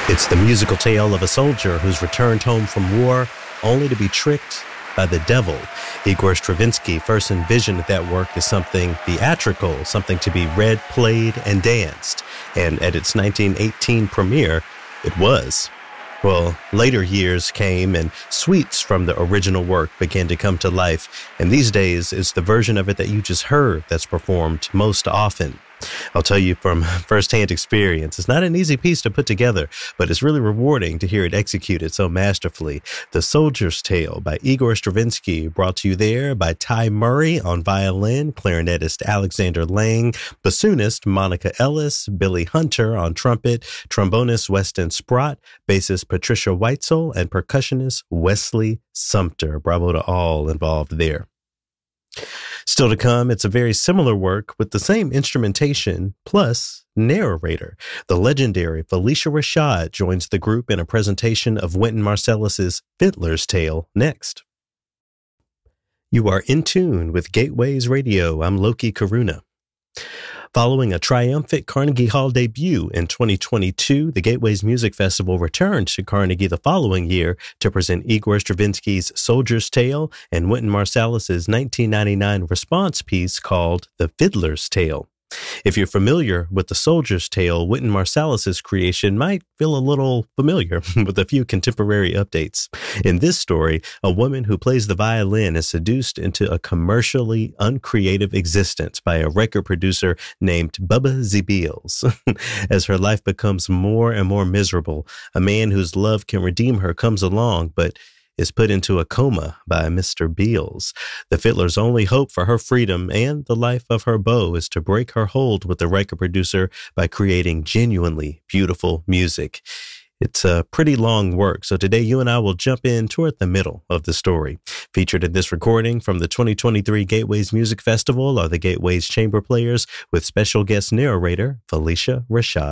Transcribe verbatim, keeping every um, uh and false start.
It's the musical tale of a soldier who's returned home from war only to be tricked by the devil. Igor Stravinsky first envisioned that work as something theatrical, something to be read, played, and danced. And at its nineteen eighteen premiere, it was. Well, later years came and suites from the original work began to come to life. And these days, it's the version of it that you just heard that's performed most often. I'll tell you from firsthand experience, it's not an easy piece to put together, but it's really rewarding to hear it executed so masterfully. The Soldier's Tale by Igor Stravinsky, brought to you there by Ty Murray on violin, clarinetist Alexander Lang, bassoonist Monica Ellis, Billy Hunter on trumpet, trombonist Weston Sprott, bassist Patricia Weitzel, and percussionist Wesley Sumter. Bravo to all involved there. Still to come, it's a very similar work with the same instrumentation plus narrator. The legendary Phylicia Rashad joins the group in a presentation of Wynton Marsalis's Fiddler's Tale next. You are in tune with Gateways Radio. I'm Loki Karuna. Following a triumphant Carnegie Hall debut in twenty twenty-two, the Gateways Music Festival returned to Carnegie the following year to present Igor Stravinsky's Soldier's Tale and Wynton Marsalis's nineteen ninety-nine response piece called The Fiddler's Tale. If you're familiar with The Soldier's Tale, Wynton Marsalis's creation might feel a little familiar with a few contemporary updates. In this story, a woman who plays the violin is seduced into a commercially uncreative existence by a record producer named Bubba Zebeels. As her life becomes more and more miserable, a man whose love can redeem her comes along, but is put into a coma by Mister Beals. The fiddler's only hope for her freedom and the life of her beau is to break her hold with the record producer by creating genuinely beautiful music. It's a pretty long work, so today you and I will jump in toward the middle of the story. Featured in this recording from the twenty twenty-three Gateways Music Festival are the Gateways Chamber Players with special guest narrator Phylicia Rashad.